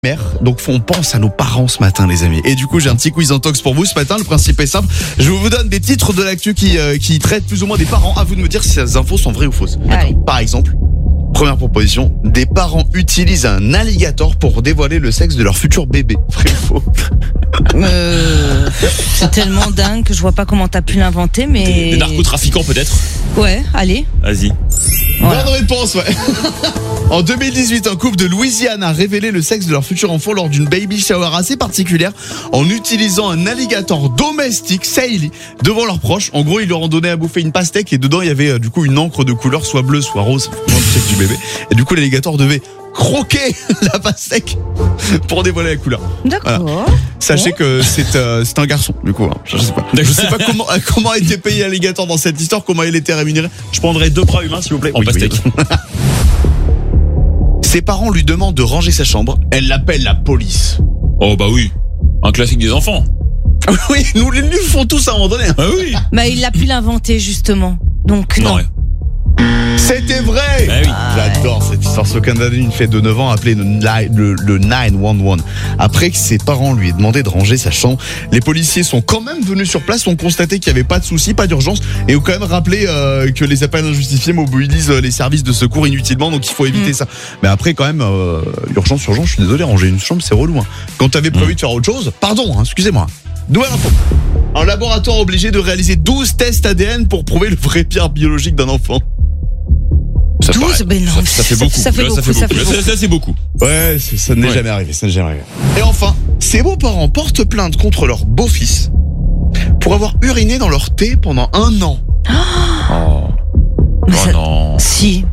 Donc on pense à nos parents ce matin les amis. Et du coup j'ai un petit quiz en tox pour vous ce matin. Le principe est simple, je vous donne des titres de l'actu qui traitent plus ou moins des parents. À vous de me dire si ces infos sont vraies ou fausses. Allez. Par exemple, première proposition, des parents utilisent un alligator pour dévoiler le sexe de leur futur bébé. Vrai ou faux? C'est tellement dingue que je vois pas comment t'as pu l'inventer, mais... Des narcotrafiquants peut-être. Ouais, allez. Vas-y. Voilà. Bonne réponse, ouais. En 2018, un couple de Louisiane a révélé le sexe de leur futur enfant lors d'une baby shower assez particulière en utilisant un alligator domestique, Sailey, devant leurs proches. En gros, ils leur ont donné à bouffer une pastèque et dedans, il y avait du coup une encre de couleur soit bleue, soit rose, dans le sexe du bébé. Et du coup, l'alligator devait croquer la pastèque pour dévoiler la couleur. D'accord. Voilà. Sachez que c'est un garçon, du coup. Hein. Je sais pas comment a été payé l'alligator dans cette histoire, comment il était rémunéré. Je prendrais 2 bras humains s'il vous plaît. En pastèque. Ses parents lui demandent de ranger sa chambre. Elle l'appelle la police. Oh bah oui. Un classique des enfants. Oui, nous font tous à un moment donné. Ah oui. Bah, il a pu l'inventer, justement. Donc, non. Ouais. C'était vrai. Ah oui. J'adore cette histoire. Ce Canadien d'une fille de 9 ans a appelé le 911 après que ses parents lui aient demandé de ranger sa chambre. Les policiers sont quand même venus sur place, ont constaté qu'il n'y avait pas de souci, pas d'urgence et ont quand même rappelé que les appels injustifiés mobilisent les services de secours inutilement, donc il faut éviter ça. Mais après quand même, urgence, je suis désolé, ranger une chambre c'est relou. Hein. Quand t'avais prévu de faire autre chose, pardon, hein, excusez-moi. Nouvelle info. Un laboratoire obligé de réaliser 12 tests ADN pour prouver le vrai pierre biologique d'un enfant. Ça 12, paraît- ben non, ça fait beaucoup. ça fait Là, beaucoup, ça fait beaucoup. Ça, c'est beaucoup. Ouais, ça n'est Ouais. jamais arrivé, ça n'est jamais arrivé. Et enfin, ses beaux-parents portent plainte contre leur beau-fils pour avoir uriné dans leur thé pendant 1 an. Oh. Mais Oh ça- non. Si.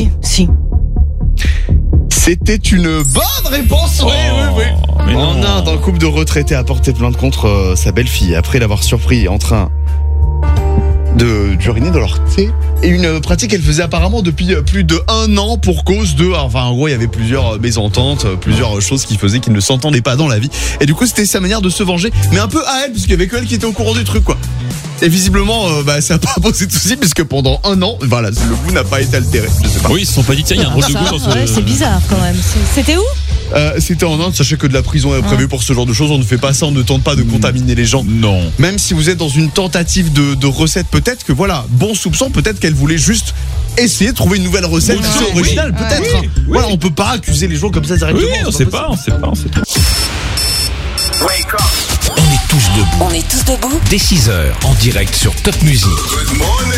C'était une bonne réponse. Oui. Mais En non. Inde, un couple de retraités a porté plainte contre sa belle-fille après l'avoir surpris en train d'uriner dans leur thé. Et une pratique qu'elle faisait apparemment depuis plus de 1 an pour cause de... Enfin, en gros, il y avait plusieurs mésententes, plusieurs choses qui faisaient qu'ils ne s'entendaient pas dans la vie. Et du coup, c'était sa manière de se venger, mais un peu à elle, parce qu'il y avait que elle qui était au courant du truc, quoi. Et visiblement, ça n'a pas posé de soucis, puisque pendant 1 an, voilà, le goût n'a pas été altéré. Je sais pas. Oui, ils se sont pas dit tiens, il y a un drôle de Ça, goût dans ce. ouais, c'est bizarre quand même. C'était où? C'était en Inde, sachez que de la prison est prévue pour ce genre de choses. On ne fait pas ça, on ne tente pas de contaminer les gens. Non. Même si vous êtes dans une tentative de recette, peut-être que voilà, bon soupçon, peut-être qu'elle voulait juste essayer de trouver une nouvelle recette Oui, assez oui, originale, oui, peut-être. oui, hein. oui. Voilà, on peut pas accuser les gens comme ça directement. Oui, on c'est sait pas pas. On est tous debout. On est tous debout. Dès 6h, en direct sur Top Music.